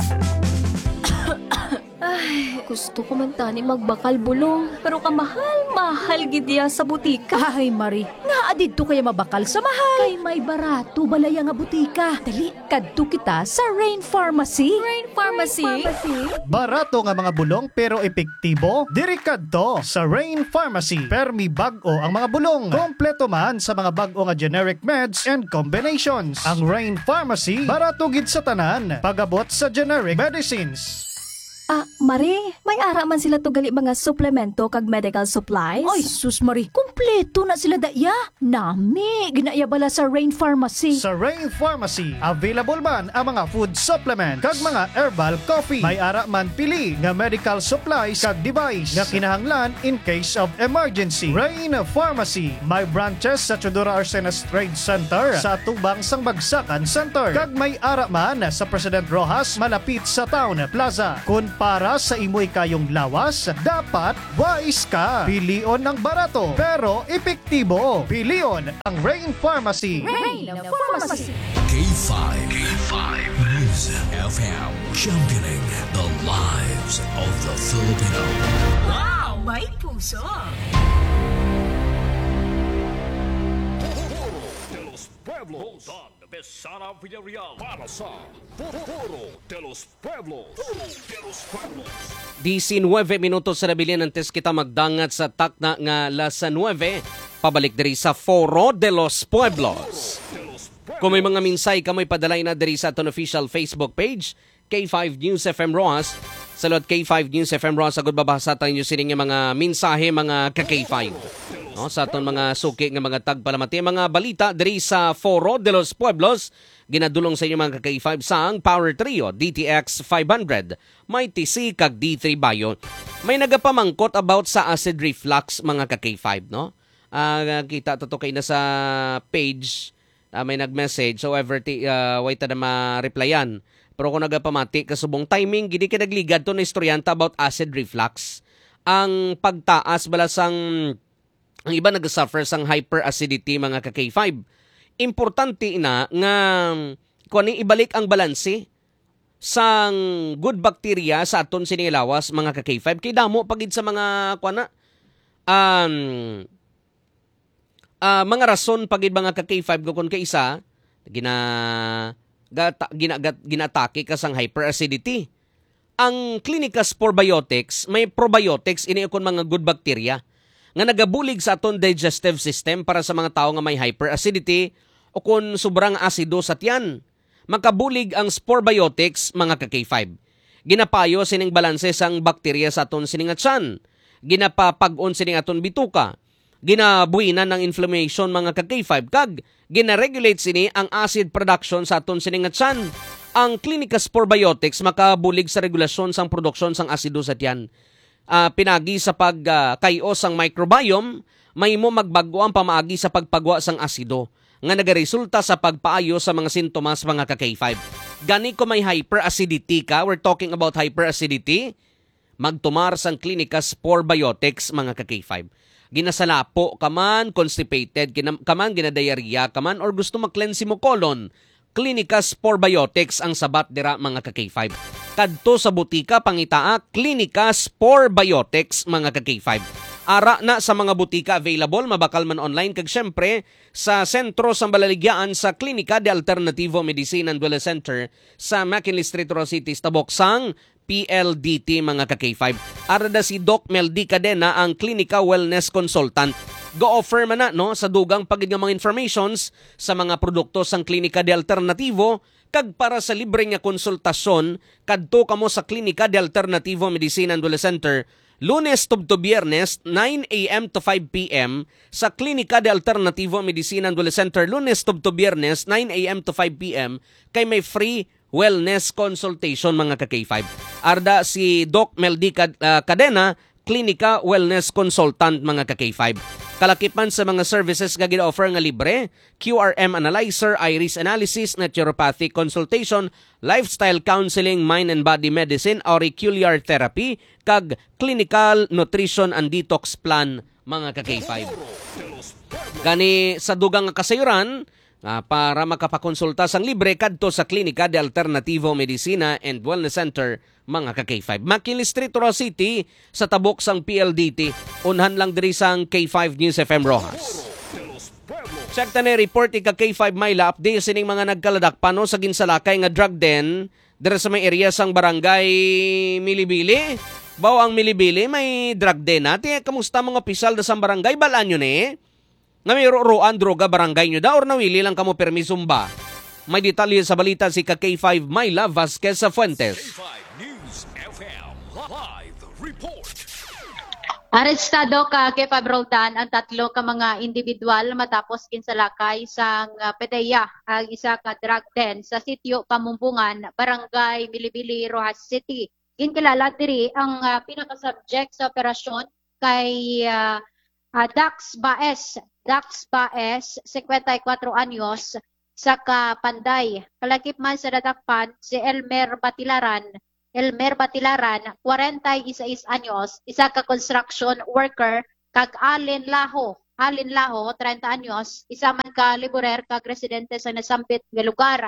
Ay, gusto ko man tani magbakal bulong, pero kamahal-mahal gidya sa butika. Ay, Marie, nga adito kaya mabakal sa mahal. Kay may barato balaya nga butika. Dali, kadto kita sa Rain Pharmacy. Rain Pharmacy? Barato nga mga bulong pero epektibo? Diri kadto sa Rain Pharmacy. Permi bag-o ang mga bulong. Kompleto man sa mga bag-o nga generic meds and combinations. Ang Rain Pharmacy, barato gid sa tanan. Pagabot sa generic medicines. Marie, may ara man sila to gali mga suplemento kag medical supplies? Ay, sus Marie, kumpleto na sila daya. Nami, ginaya bala sa Rain Pharmacy. Sa Rain Pharmacy, available man ang mga food supplement kag mga herbal coffee. May ara man pili nga medical supplies kag device nga kinahanglan in case of emergency. Rain Pharmacy, may branches sa Chodora Arsenas Trade Center, sa Tubang Sangbagsakan Center, kag may ara man sa President Rojas malapit sa Town Plaza. Kun para sa imoy kayong lawas, dapat wise ka. Pilion ng barato, pero epektibo. Pilion ang Rain Pharmacy. Rain Pharmacy. K5 News FM, championing the lives of the Filipino. Wow, may puso. Pueblos. Besana Villarreal para sa Foro de los Pueblos. 19 minutos sa nabilian antes kita magdangat sa takna nga lasa 9. Pabalik diri sa Foro de los Pueblos. Kung may mga minsay ka may padalay na diri sa aton official Facebook page, K5 News FM Rojas. Salud K5 News FM Rojas, agad babasa tayo nyo sining mga mensahe mga ka-K5. No, sa aton mga suki nga mga tagpalamati, mga balita diri sa Foro de los Pueblos, ginadulong sa inyo mga ka-K5 sang Power Trio DTX 500, may TC kag D3 Bio. May nagapamangkot about sa acid reflux mga ka-K5, no? Kita to kay na sa page, may nag-message, however wait na ma-replyan. Pero kung nagapamati kasubong timing, gidi kinagligad to na istoryanta about acid reflux. Ang pagtaas balasang ang iba nag-suffer sang hyperacidity mga ka-K5. Importante na nga kung ibalik ang balanse sang good bacteria sa aton sinilawas mga ka-K5. Kay damo pagid sa mga mga rason pagid mga ka-K5 kung kaisa ginatake ka sang hyperacidity. Ang Clínica Sporbiotics may probiotics ini kon mga good bacteria nga nagabulig sa aton digestive system para sa mga tao nga may hyperacidity o kung sobrang asido sa tiyan. Makabulig ang Sporbiotics mga ka-K5. Ginapayo sining balanse sang bakterya sa aton sining tiyan. Ginapapag-on sining aton bituka. Ginabuinan ng inflammation mga ka-K5 kag ginaregulate sini ang acid production sa aton sining tiyan. Ang Clínica Sporbiotics makabulig sa regulasyon sang produksyon sang asido sa tiyan. Pinagi sa pagkayo sang microbiome, may mo magbago ang pamaagi sa pagpagwa sang asido nga nagaresulta sa pagpaayo sa mga sintomas mga ka-K5. Gani ko may hyperacidity ka, we're talking about hyperacidity, magtumar sang Clínica Sporbiotics mga ka-K5. Ginasalapo kaman, constipated kaman, ginadiarrhea kaman, or gusto mag-cleanse mo colon, Clínica Sporbiotics ang sabat dira mga ka-K5. Kadto sa butika pangitaa, Clínica Sporbiotics mga ka-K5. Ara na sa mga butika available, mabakal man online kag syempre sa sentro sa Balaligyan sa Clínica de Alternativo Medicina and Wellness Center sa McKinley Street, Rojas City, Taboksang PLDT mga ka-K5. Ara da si Doc Meldy Cadena ang Clinical Wellness Consultant. Go-offer man na no, sa dugang pagid nga mga informations sa mga produkto sang Clínica de Alternativo kag para sa libre nga konsultasyon kadto kamo sa Clínica de Alternativo Medicina and Wellness Center Lunes to Biyernes 9 a.m. to 5 p.m. sa Clínica de Alternativo Medicina and Wellness Center Lunes to Biyernes 9 a.m. to 5 p.m. kay may free wellness consultation mga ka-K5. Arda si Doc Meldy Cadena, Klinika Wellness Consultant mga ka-K5. Kalakipan sa mga services nga gina-offer nga libre, QRM analyzer, iris analysis, naturopathic consultation, lifestyle counseling, mind and body medicine, auricular therapy, kag clinical nutrition and detox plan mga ka-K5. Gani sa dugang nga kasayuran, para makapakonsulta sang libre kadto sa Klinika de Alternativo Medicina and Wellness Center mga ka-K5. Makiling Street, Roa City sa tabok sang PLDT. Unhan lang diri sang K5 News FM Rojas. Check ta ni report ika K5 Mayla update sining mga nagkaladak pano sa ginsalakay nga drug den diri sa may area sang barangay Milibili. Bawang Milibili may drug den natin. Kamusta mga opisyal da sang barangay balaan nyo ni? Nga may roan droga barangay nyo da or nawili lang kamo permisong ba? May detalye sa balita si K5 Mayla Vasquez sa Fuentes. K5 News FM Live Report. Arestado ka kay Roldan ang tatlo ka mga individual matapos kinsalakay sa PDEA ang isa ka drug den sa sitio Pamumbungan, Barangay Milibili, Rojas City. Kinkilala diri ang pinaka-subject sa operasyon kay Dax Baez. Dax Baez, 54 anyos, sa Panday. Kalakip man sa dadakpan si Elmer Batilaran, 46 anyos, isa ka construction worker, kag Alin Laho, 30 anyos, isa man ka laborer kag residente sa nasampit nga lugar.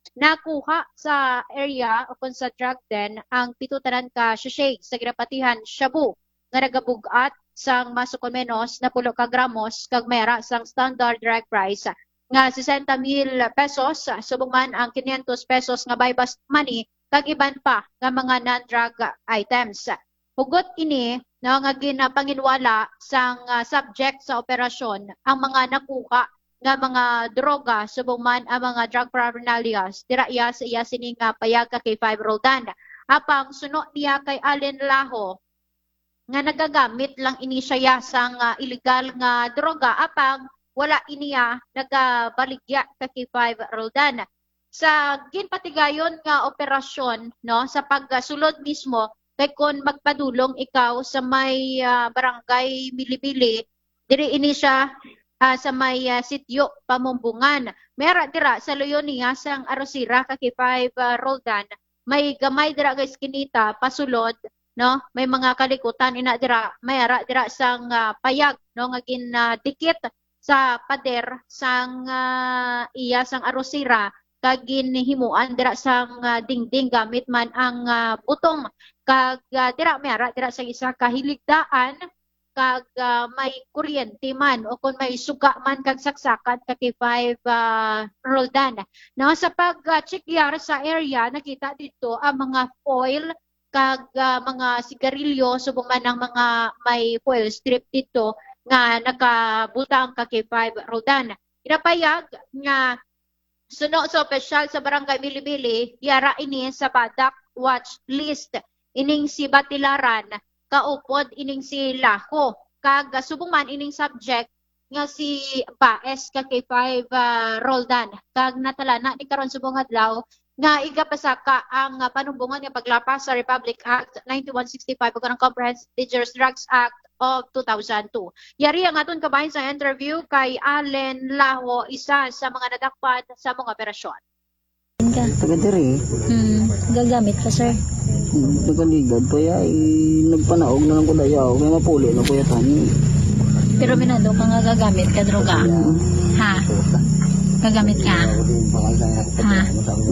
Nakuha sa area o kung sa drug den ang pitutanan ka sachet sa ginapatihan shabu nga nagabugat sang masukon menos na 10 ka gramos kag mera sang standard drug price nga 60,000 pesos, subong man ang 500 pesos nga buy-bust money kag iban pa nga mga non-drug items. Hugot ini no, nga ginapanginwala sang subject sa operasyon ang mga nakuha nga mga droga, subong man ang mga drug paraphernalia dira iya sa iya sining payag ka kay K5 Roldan. Apang suno niya kay Alin Laho nga nagagamit lang ini siya sang illegal nga droga, apang wala iniya nagabaligya ka kay K5 Roldan. Sa ginpatigayon nga operasyon no sa pagsulod mismo kay kon magpadulong ikaw sa may barangay Milibili, diri ini siya sa may sitio Pamumbungan. Mera dira sa luyon niya sang Arosira ka kay K5 Roldan, may gamay dira nga iskinita pasulod no, may mga kalikutan ina dira, mayara dira sang payag no nga dikit sa pader sang iya sang Arosira kag ginhimuan dira sang dingding gamit man ang butong kag dira mayara dira sa isa ka hiligdaan kag may kuryente man o kung may suga man kag saksakan ka kay K5 Roldan. No, sa pag-check sa area nakita dito ang mga foil kag mga sigarilyo, subong man ang mga may foil strip dito nga nakabutang ka kay K5 Roldan. Inapayag nga suno sa opisyal sa Barangay Milibili, yara ini sa Badak Watch List. Ining si Batilaran, kaupod ining si Laho, kag subong man ining subject nga si Baez ka kay K5 Roldan. Kag natalana ni karon subong adlaw nga igapasaka ang panumbungan nga paglapas sa Republic Act 9165 ug ang Comprehensive Dangerous Drugs Act of 2002. Yari ang aton kabahin sa interview kay Allen Laho, isa sa mga nadakpan sa mga operasyon. Taga diri. Gagamit ka, sir. Nagaligad pa ya, nagpanaog na lang ko dayaw, may mapuli na ko yatan. Pero minado ka nga gagamit ka droga. Ha? Gagamit ka? Ha?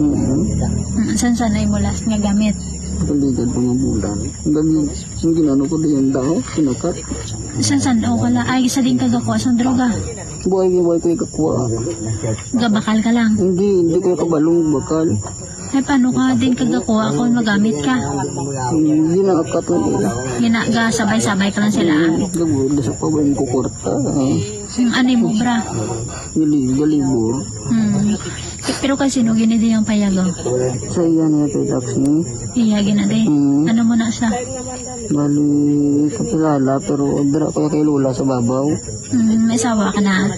San ay mo last nga gamit? Nagaligad pa nga bulan. Yung ginano ko din yung daw, sinukat. San o ka lang? Ay, isa din kagakuha sa droga. Buhay ko ikakuha. Gabakal ka lang? Hindi ko kabalong bakal. Ay, paano ka din kagakuha kung magamit ka? Ginaakat ko nila. Ginaga, sabay-sabay ka lang sila. Gagawin sa pabayin ko kurta. Ano mo, bra? Galibor. Pero kasi sino ginidi yung payago? Sa iya na kay Dax ni. Iya, ginadi. Ano mo na siya? Bali, kakilala, pero dara ko kay Lula sa babaw. May sawa ka na?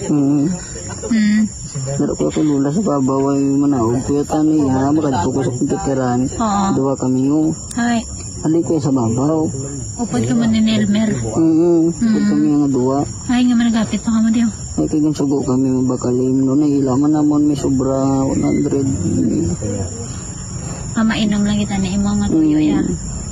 Dara ko kay Lula sa babaw ay manaog. Kuya tani ha, makadto ko sa kumpiteran. Duwa kami yung. Ay. Ali ko sa babaw. Upod ka man ni Nelmer. Upod kami nga duwa. Ay nga managapit pa ka mo diyo. Ay kaya sugo kami mabakalim. Noon ay ilaman namon may sobra 100. Mainom lang kita na imo nga tuyo ya.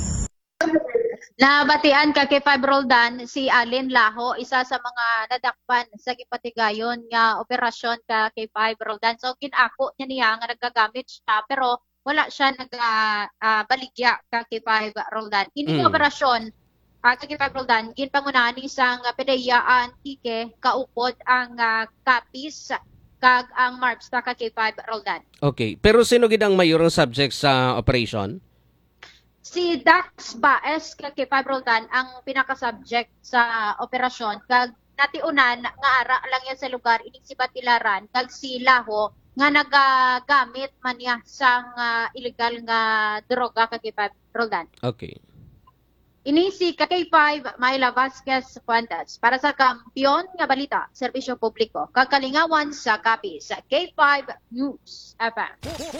Nabatian ka kay Five Roldan si Alin Laho, isa sa mga nadakpan sa gipatigayon nga operasyon ka kay Five Roldan. So ginako niya nga nagagamit siya pero wala siya baligya ka kay Five Roldan. Ini operasyon kay Five Roldan ginpangunahan isang PDEA Antique kaupod ang kapis kag ang MARPS ka kay Five Roldan. Okay, pero sino gid ang mayor ng subject sa operation? Si Dax Baez kay Five Roldan ang pinaka-subject sa operasyon kag natiunan nga ara lang yan sa lugar ining si Batilaran kag si Laho nga nagagamit man niya sang illegal nga droga kay Five Roldan. Okay. Ini si K5 Myla Vasquez Fuentes para sa Kampiyon nga Balita, Serbisyo Publiko, kakalingawan sa kapi sa K5 News FM.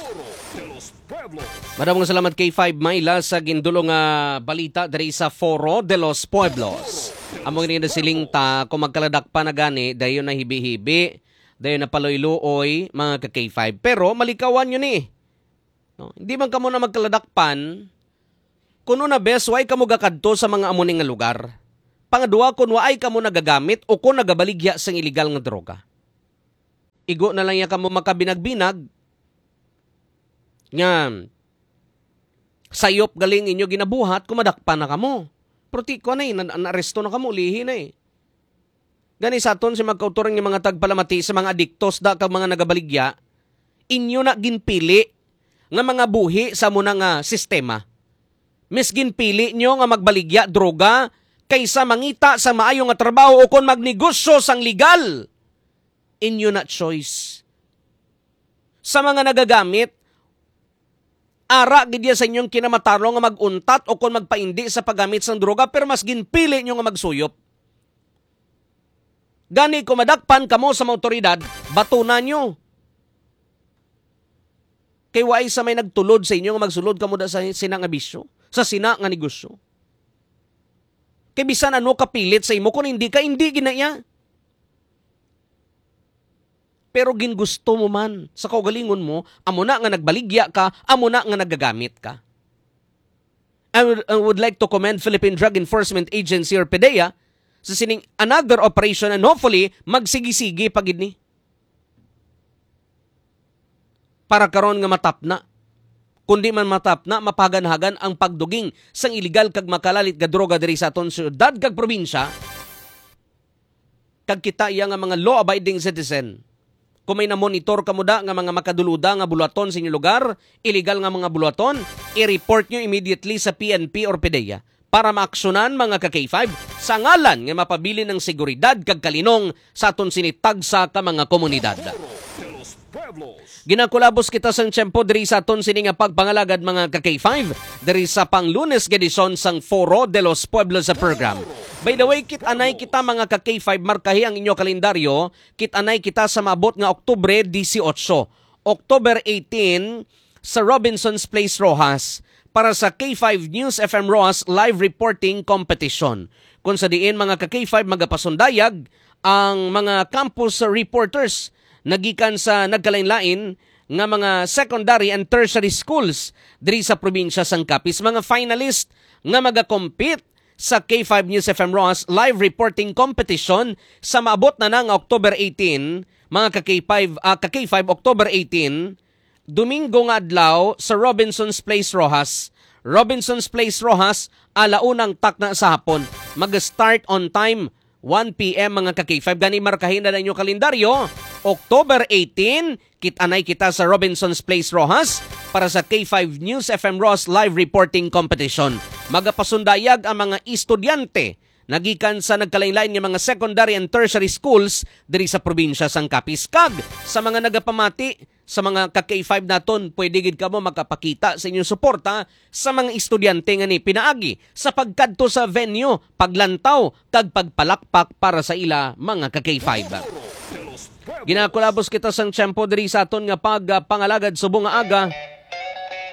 Maraming salamat K5 Myla sa gindulong nga balita diri sa Foro de los Pueblos. Among ni siling ta kung magkaladak pa na gani dayon na hibi-hibi, dayon na paloy-luoy mga ka-K5. Pero malikawan yun No, hindi man kamo na magkaladakpan. Kuno na bes, why kamo gakadto sa mga amuning nga lugar? Pangadua, kung waay kamo nagagamit o kung nagabaligya sa illegal nga droga. Igo na lang ya kamo makabinag-binag. Nga, sayop galing inyo ginabuhat, kumadakpa na kamo. Protiko na na-aresto na kamo, lihi na Gani sa aton si magkauturing ng mga tagpalamati sa mga adiktos da kag mga nagabaligya, inyo na ginpili nga mga buhi sa muna nga sistema. Mis ginpili nyo nga magbaligya droga kaysa mangita sa maayo nga trabaho o kon magnegosyo sang legal. Inyo na choice. Sa mga nagagamit, ara gidya sa inyong kinamatalo nga maguntat o kon magpaindi sa paggamit sang droga pero mas ginpili nyo nga magsuyop. Gani kung madakpan kamo sa mga otoridad, batunan nyo. Kay waay sa may nagtulod sa inyo nga magsulod kamo da sa sinang abisyo. Sa sina nga negosyo. Kay bisan ano kapilit sa imo kung hindi ka, hindi ginaya. Pero gingusto mo man sa kaugalingon mo, amo na nga nagbaligya ka, amo na nga nagagamit ka. I would like to commend Philippine Drug Enforcement Agency or PDEA sa sining another operation and hopefully magsigi-sigi pagid ni. Para karon nga matap na. Kundi man matap na mapaganhagan ang pagduging sang illegal kag makalalit nga droga diri sa aton syudad kag probinsya. Kag kita iya nga mga law-abiding citizen. Kung may na-monitor kamo da nga mga makaduluda nga bulaton sa inyong lugar, illegal nga mga bulaton, i-report nyo immediately sa PNP or PDEA para maaksyonan mga ka-K5 sa ngalan nga mapabili ng seguridad kag kalinong sa aton sinitagsa ka mga komunidad. Ginakulabos kita sang tiyempo diri sa aton sini nga pagpangalagad mga ka-K5 diri sa panglunes gedisyon sang Foro de los Pueblos sa program. By the way, kit-anay kita mga ka-K5, markahi ang inyo kalendaryo, kit-anay kita sa maabot nga Oktubre 18. October 18 sa Robinson's Place Rojas para sa K5 News FM Rojas live reporting competition. Kung sa diin mga ka-K5 magapasundayag ang mga campus reporters nagikan sa nagkalain-lain nga mga secondary and tertiary schools diri sa probinsya sang Capiz. Mga finalist nga magakompete sa K5 News FM Rojas live reporting competition sa maabot na nga October 18, mga ka-K5 October 18, Domingo nga adlaw sa Robinson's Place Rojas. Robinson's Place Rojas, alaunang takna sa hapon. Mag-start on time 1 p.m. mga ka-K5. Gani markahin na inyo kalendaryo. October 18, kit-anay kita sa Robinson's Place Rojas para sa K5 News FM Rojas live reporting competition. Magapasundayag ang mga estudyante nagikan sa nagkalain-lain ng mga secondary and tertiary schools diri sa probinsya sang Capiz. Kag sa mga nagapamati sa mga ka-K5 naton, pwede gid kamo makapakita sa inyong suporta sa mga estudyante nga ni pinaagi sa pagkadto sa venue, paglantaw kag pagpalakpak para sa ila mga ka-K5. Ginakulabos kita sang tiyempo diri sa aton nga pagpangalagad subong nga aga